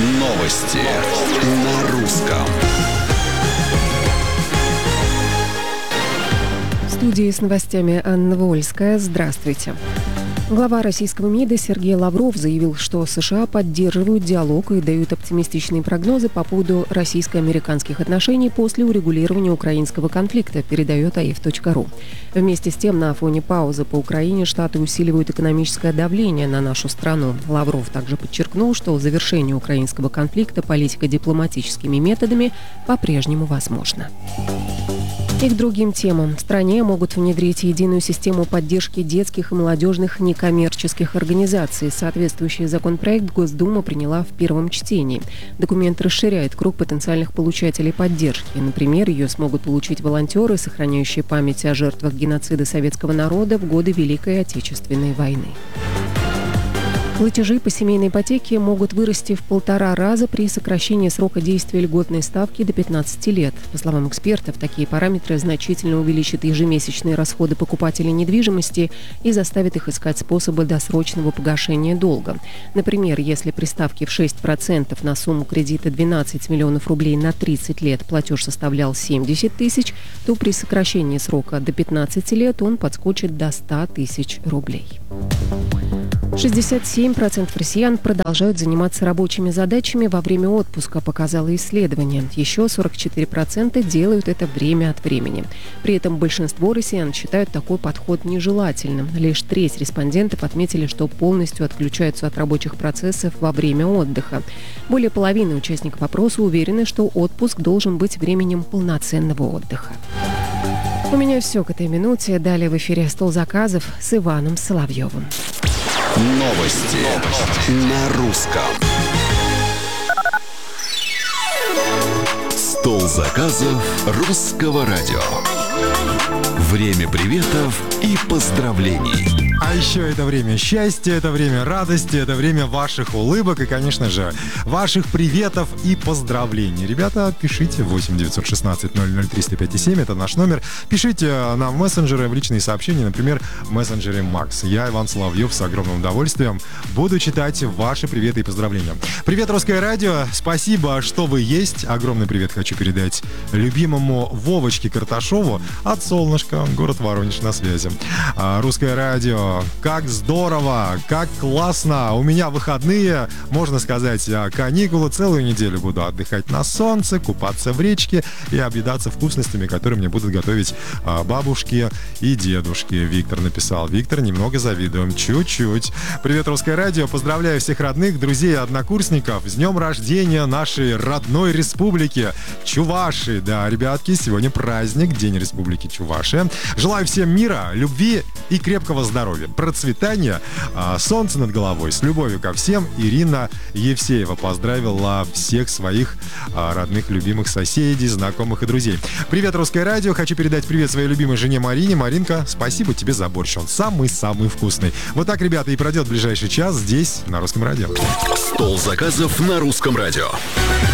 Новости на русском. В студии с новостями Анна Вольская. Здравствуйте. Глава российского МИДа Сергей Лавров заявил, что США поддерживают диалог и дают оптимистичные прогнозы по поводу российско-американских отношений после урегулирования украинского конфликта, передает aif.ru. Вместе с тем, на фоне паузы по Украине Штаты усиливают экономическое давление на нашу страну. Лавров также подчеркнул, что завершение украинского конфликта политико-дипломатическими методами по-прежнему возможно. И к другим темам. В стране могут внедрить единую систему поддержки детских и молодежных некоммерческих организаций. Соответствующий законопроект Госдума приняла в первом чтении. Документ расширяет круг потенциальных получателей поддержки. Например, ее смогут получить волонтеры, сохраняющие память о жертвах геноцида советского народа в годы Великой Отечественной войны. Платежи по семейной ипотеке могут вырасти в 1,5 раза при сокращении срока действия льготной ставки до 15 лет. По словам экспертов, такие параметры значительно увеличат ежемесячные расходы покупателей недвижимости и заставят их искать способы досрочного погашения долга. Например, если при ставке в 6% на сумму кредита 12 миллионов рублей на 30 лет платеж составлял 70 тысяч, то при сокращении срока до 15 лет он подскочит до 100 тысяч рублей. 67% россиян продолжают заниматься рабочими задачами во время отпуска, показало исследование. Еще 44% делают это время от времени. При этом большинство россиян считают такой подход нежелательным. Лишь треть респондентов отметили, что полностью отключаются от рабочих процессов во время отдыха. Более половины участников опроса уверены, что отпуск должен быть временем полноценного отдыха. У меня все к этой минуте. Далее в эфире «Стол заказов» с Иваном Соловьевым. Новости на русском. Стол заказов русского радио. Время приветов и поздравлений. А еще это время счастья, это время радости, это время ваших улыбок и, конечно же, ваших приветов и поздравлений. Ребята, пишите 8 916 00 305 7, это наш номер. Пишите нам в мессенджеры, в личные сообщения, например, в мессенджере Макс. Я, Иван Соловьев, с огромным удовольствием буду читать ваши приветы и поздравления. Привет, Русское радио, спасибо, что вы есть. Огромный привет хочу передать любимому Вовочке Карташову от Солнышка, город Воронеж, на связи. Русское радио, как здорово, как классно. У меня выходные, можно сказать, каникулы. Целую неделю буду отдыхать на солнце, купаться в речке и объедаться вкусностями, которые мне будут готовить бабушки и дедушки. Виктор написал. Виктор, немного завидуем, чуть-чуть. Привет, Русское радио. Поздравляю всех родных, друзей и однокурсников с днем рождения нашей родной республики Чувашии. Да, ребятки, сегодня праздник, День Республики Чувашия. Желаю всем мира, любви и крепкого здоровья, процветания, солнца над головой. С любовью ко всем. Ирина Евсеева поздравила всех своих родных, любимых соседей, знакомых и друзей. Привет, Русское радио. Хочу передать привет своей любимой жене Марине. Маринка, спасибо тебе за борщ. Он самый-самый вкусный. Вот так, ребята, и пройдет ближайший час здесь, на Русском радио. Стол заказов на Русском радио.